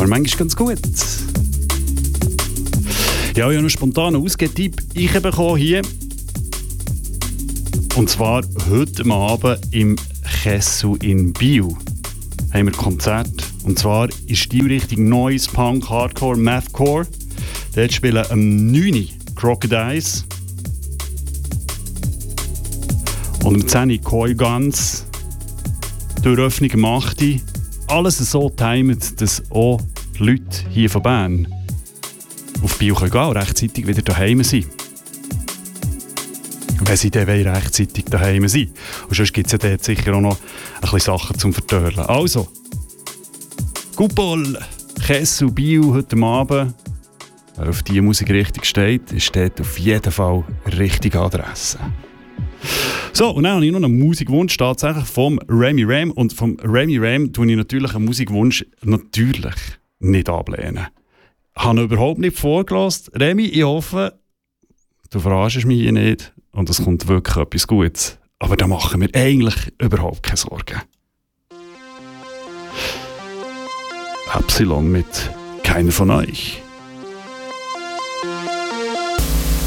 Aber manchmal ganz gut. Ja, ich habe einen spontanen Ausgetipp bekommen hier. Und zwar heute Abend im Kessel in Biel haben wir Konzert. Und zwar ist Stilrichtung Noise, Punk, Hardcore, Mathcore. Dort spielen am 9. Crocodiles. Und am 10. Koi Guns. Die Eröffnung am 8. Alles so timet, dass auch die Leute hier von Bern auf Biel gehen und rechtzeitig wieder daheim sind. Wenn sie dann rechtzeitig daheim sind. Und sonst gibt es ja dort sicher auch noch ein bisschen Sachen zum Vertörlen. Also, Coupole, Kessel, Biel heute Abend. Wer auf diese Musik richtig steht, ist dort auf jeden Fall richtige Adresse. So, und dann habe ich noch einen Musikwunsch tatsächlich vom Remy Ram. Und vom Remy Ram tue ich natürlich einen Musikwunsch natürlich nicht ablehnen. Ich habe ihn überhaupt nicht vorgelassen. Remy, ich hoffe, du verarschst mich hier nicht und es kommt wirklich etwas Gutes. Aber da machen wir eigentlich überhaupt keine Sorgen. Epsilon mit Keiner von euch.